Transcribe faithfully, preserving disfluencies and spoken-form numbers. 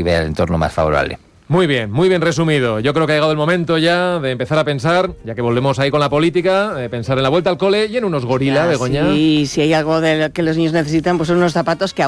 vea el entorno más favorable. Muy bien, muy bien resumido. Yo creo que ha llegado el momento ya de empezar a pensar, ya que volvemos ahí con la política, de pensar en la vuelta al cole y en unos gorila, Begoña. Sí, si hay algo de lo que los niños necesitan, pues son unos zapatos que